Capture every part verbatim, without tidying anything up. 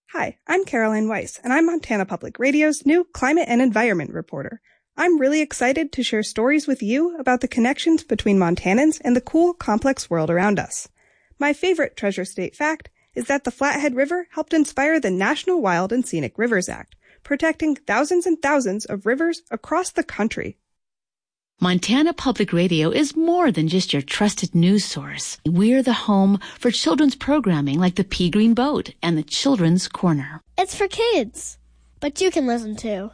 Hi, I'm Caroline Weiss, and I'm Montana Public Radio's new climate and environment reporter. I'm really excited to share stories with you about the connections between Montanans and the cool, complex world around us. My favorite Treasure State fact is that the Flathead River helped inspire the National Wild and Scenic Rivers Act, protecting thousands and thousands of rivers across the country. Montana Public Radio is more than just your trusted news source. We're the home for children's programming like the Pea Green Boat and the Children's Corner. It's for kids, but you can listen too.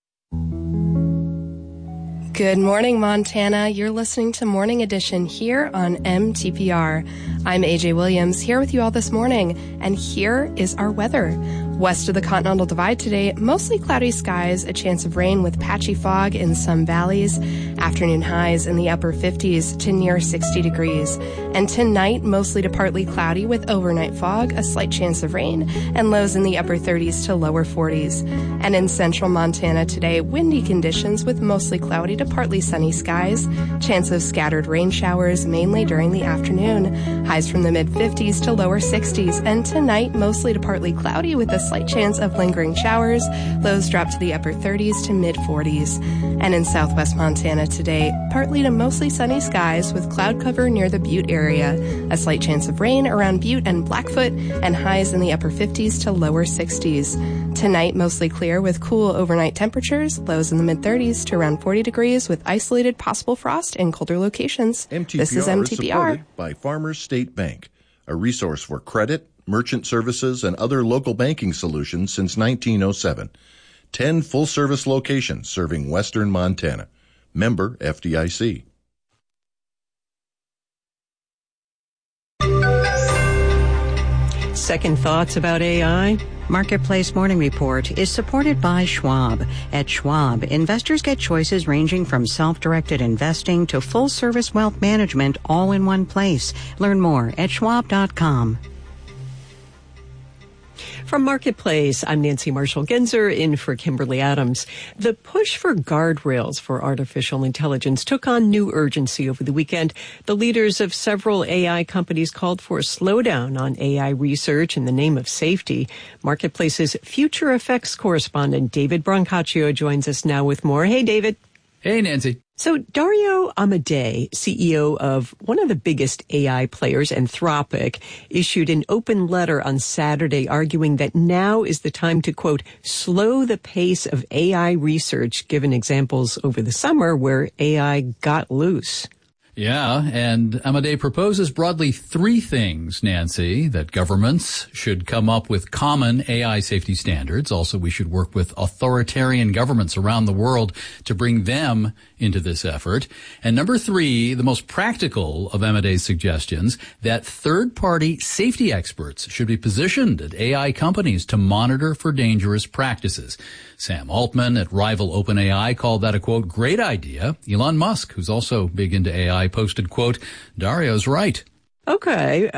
Good morning, Montana. You're listening to Morning Edition here on M T P R. I'm A J Williams here with you all this morning, and here is our weather. West of the Continental Divide today, mostly cloudy skies, a chance of rain with patchy fog in some valleys. Afternoon highs in the upper fifties to near sixty degrees. And tonight, mostly to partly cloudy with overnight fog, a slight chance of rain, and lows in the upper thirties to lower forties. And in central Montana today, windy conditions with mostly cloudy to partly sunny skies. Chance of scattered rain showers, mainly during the afternoon. Highs from the mid fifties to lower sixties. And tonight, mostly to partly cloudy with a slight chance of lingering showers. Lows drop to the upper thirties to mid forties. And in southwest Montana today, partly to mostly sunny skies with cloud cover near the Butte area. A slight chance of rain around Butte and Blackfoot, and highs in the upper fifties to lower sixties. Tonight, mostly clear with cool overnight temperatures. Lows in the mid thirties to around forty degrees with isolated possible frost in colder locations. M T P R this is M T P R. Is supported by Farmers State Bank, a resource for credit, merchant services, and other local banking solutions since nineteen oh seven. Ten full-service locations serving western Montana. Member F D I C. Second thoughts about A I? Marketplace Morning Report is supported by Schwab. At Schwab, investors get choices ranging from self-directed investing to full-service wealth management all in one place. Learn more at schwab dot com. From Marketplace, I'm Nancy Marshall-Genzer in for Kimberly Adams. The push for guardrails for artificial intelligence took on new urgency over the weekend. The leaders of several A I companies called for a slowdown on A I research in the name of safety. Marketplace's Future Effects correspondent David Brancaccio joins us now with more. Hey, David. Hey, Nancy. So Dario Amodei, C E O of one of the biggest A I players, Anthropic, issued an open letter on Saturday arguing that now is the time to, quote, slow the pace of A I research, given examples over the summer where A I got loose. Yeah, and Amodei proposes broadly three things, Nancy, that governments should come up with common A I safety standards. Also, we should work with authoritarian governments around the world to bring them into this effort. And number three, the most practical of Amodei's suggestions, that third-party safety experts should be positioned at A I companies to monitor for dangerous practices. Sam Altman at rival OpenAI called that a, quote, great idea. Elon Musk, who's also big into A I, posted, quote, Dario's right. Okay.